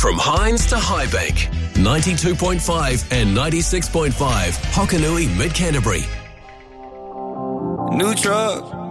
From Hines to Highbank, 92.5 and 96.5, Hokanui, Mid-Canterbury. New truck.